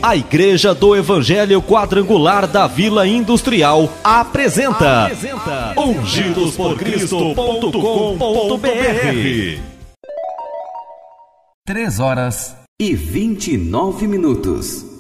A Igreja do Evangelho Quadrangular da Vila Industrial apresenta ungidosporcristo.com.br. 3 horas e 29 minutos.